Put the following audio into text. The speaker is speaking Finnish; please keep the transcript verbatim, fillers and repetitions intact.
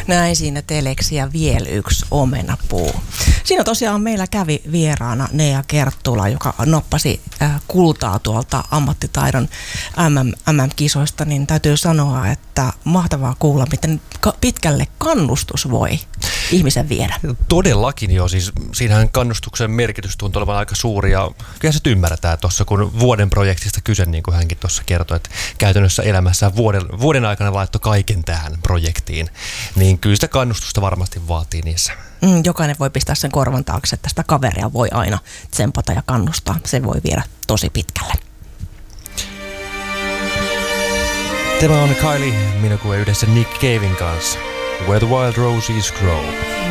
Näin siinä teleksi ja vielä yksi omenapuu. Siinä tosiaan meillä kävi vieraana Nea Kerttula, joka nappasi äh, kultaa tuolta ammattitaidon M M-kisoista, niin täytyy sanoa, että mahtavaa kuulla, miten ka- pitkälle kannustus voi ihmisen viedä. Todellakin jo, siis siinähän kannustuksen merkitys tuntuu olevan aika suuri ja kyllä se ymmärretään tuossa, kun vuoden projektista kyse, niin kuin hänkin tuossa kertoi, että käytännössä elämässä vuoden, vuoden aikana laittoi kaiken tähän projektiin, niin kyllä sitä kannustusta varmasti vaatii niissä. Mm, jokainen voi pistää sen korvan taakse, että sitä kaveria voi aina tsempata ja kannustaa. Se voi viedä tosi pitkälle. Tämä on Kylie Minogue yhdessä Nick Caven kanssa. Where the Wild Roses Grow.